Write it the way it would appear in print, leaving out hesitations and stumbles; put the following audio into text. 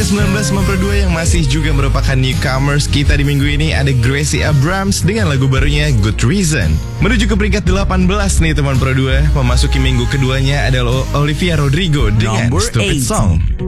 ke-19 teman Pro 2 yang masih juga merupakan newcomers kita di minggu ini ada Gracie Abrams dengan lagu barunya Good Reason. Menuju ke peringkat 18 nih teman Pro 2, memasuki minggu keduanya adalah Olivia Rodrigo dengan Number Stupid 8. Song.